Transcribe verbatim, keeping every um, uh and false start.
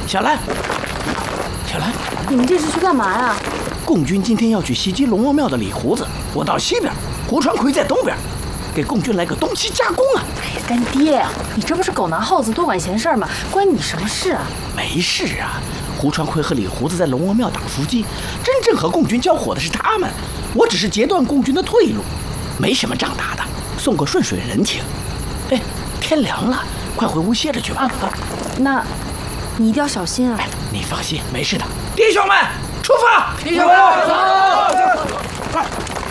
小兰，小兰， 你们这是去干嘛呀？ 共军今天要去袭击龙王庙的李胡子，我到西边，胡传魁在东边，给共军来个东西夹攻啊！ 哎呀，干爹呀，你这不是狗拿耗子多管闲事吗？关你什么事啊？ 没事啊，胡传魁和李胡子在龙王庙打伏击，真正和共军交火的是他们，我只是截断共军的退路，没什么仗打的，送个顺水人情。哎，天凉了，快回屋歇着去吧。啊， 那，你一定要小心啊！ 你放心，没事的。弟兄们，出发！ 弟兄们，走！